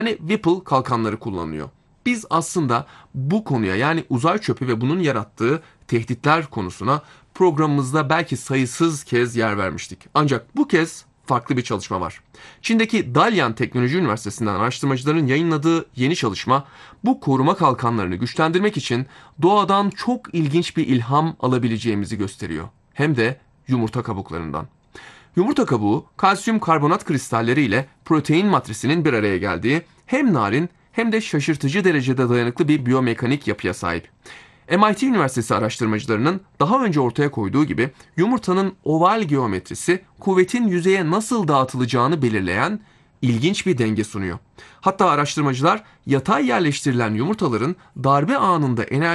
yani Whipple kalkanları kullanılıyor. Biz aslında bu konuya yani uzay çöpü ve bunun yarattığı tehditler konusuna programımızda belki sayısız kez yer vermiştik. Ancak bu kez farklı bir çalışma var. Çin'deki Dalian Teknoloji Üniversitesi'nden araştırmacıların yayınladığı yeni çalışma bu koruma kalkanlarını güçlendirmek için doğadan çok ilginç bir ilham alabileceğimizi gösteriyor. Hem de yumurta kabuklarından. Yumurta kabuğu kalsiyum karbonat kristalleri ile protein matrisinin bir araya geldiği hem narin hem de şaşırtıcı derecede dayanıklı bir biyomekanik yapıya sahip. MIT Üniversitesi araştırmacılarının daha önce ortaya koyduğu gibi yumurtanın oval geometrisi kuvvetin yüzeye nasıl dağıtılacağını belirleyen ilginç bir denge sunuyor. Hatta araştırmacılar yatay yerleştirilen yumurtaların darbe anında enerji